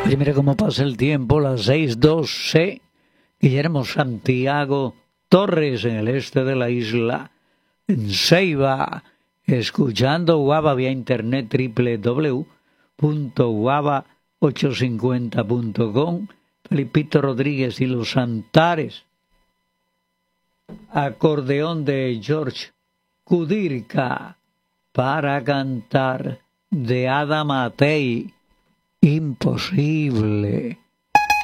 Oye, mira cómo pasa el tiempo, las 6:12. Guillermo Santiago Torres en el este de la isla, en Ceiba, escuchando Guava vía internet www.guava850.com. Felipito Rodríguez y los Antares. Acordeón de George Kudirka para cantar de Ada Matei. Imposible.